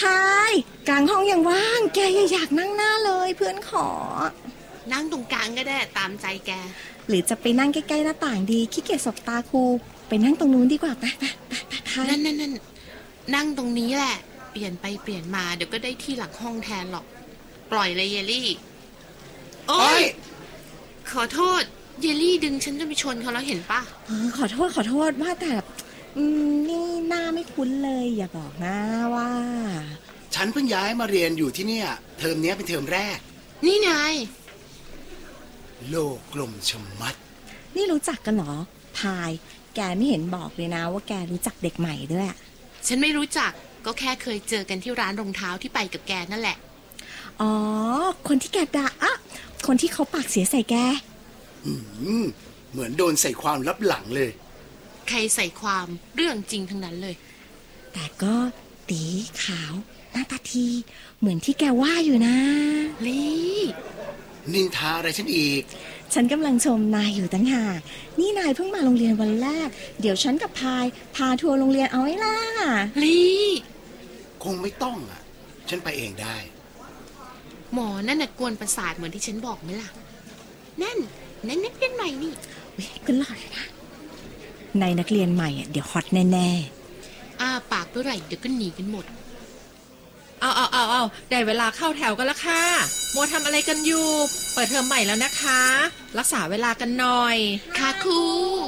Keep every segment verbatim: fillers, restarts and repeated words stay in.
พายกลางห้องยังว่างแกอย่าอยากนั่งหน้าเลยเพื่อนขอนั่งตรงกลางก็ได้ตามใจแกหรือจะไปนั่งใกล้ๆหน้าต่างดีขี้เกียจสบตาครูไปนั่งตรงนู้นดีกว่าไปไปไปไปพายนั่นนั่นนั่นนั่งตรงนี้แหละเปลี่ยนไปเปลี่ยนมาเดี๋ยวก็ได้ที่หลังห้องแทนหรอกปล่อยเลยเยลลี่โอ๊ยขอโทษเยลลี่ดึงฉันจะไปชนเขาแล้วเห็นปะเออขอโทษขอโทษว่าแต่อืมนี่หน้าไม่คุ้นเลยอย่าบอกนะว่าฉันเพิ่งย้ายมาเรียนอยู่ที่เนี่ยเทอมนี้เป็นเทอมแรกนี่นายโลกกลมชะมัดนี่รู้จักกันเหรอพายแกไม่เห็นบอกเลยนะว่าแกรู้จักเด็กใหม่ด้วยฉันไม่รู้จักก็แค่เคยเจอกันที่ร้านรองเท้าที่ไปกับแกนั่นแหละอ๋อคนที่แกด่าอะคนที่เขาปากเสียใส่แกอืมเหมือนโดนใส่ความลับหลังเลยใครใส่ความเรื่องจริงทั้งนั้นเลยแต่ก็ตีขาวหน้าตาทีเหมือนที่แกว่าอยู่นะลี่นินทาอะไรฉันอีกฉันกำลังชมนายอยู่ตั้งหากนี่นายเพิ่งมาโรงเรียนวันแรกเดี๋ยวฉันกับพายพาทัวร์โรงเรียนเอาไว้ล่ะลี่คงไม่ต้องอ่ะฉันไปเองได้หมอนั่นน่ะกวนประสาทเหมือนที่ฉันบอกไหมล่ะนั่นนั่นนักเรียนใหม่นี่ก็หล่อเลยนะในนักเรียนใหม่อ่ะเดี๋ยวฮอตแน่ๆอ้าปากเมื่อไหร่เดี๋ยวก็หนีกันหมดเอาเอาเอาเอาได้เวลาเข้าแถวกันแล้วค่ะมัวทำอะไรกันอยู่เปิดเทอมใหม่แล้วนะคะรักษาเวลากันหน่อยค่ะครู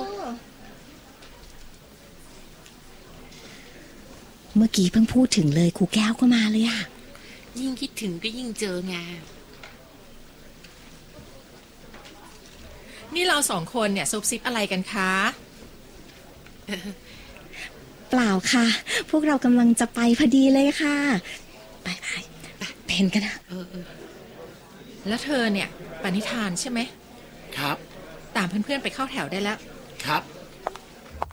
เมื่อกี้เพิ่งพูดถึงเลยครูแก้วก็มาเลยอะยิ่งคิดถึงก็ยิ่งเจอไงนี่เราสองคนเนี่ยซุบซิบอะไรกันคะเปล่าค่ะพวกเรากำลังจะไปพอดีเลยค่ะไปไปไปเห็นกันนะเออเออแล้วเธอเนี่ยปณิธานใช่ไหมครับตามเพื่อนๆไปเข้าแถวได้แล้วครับ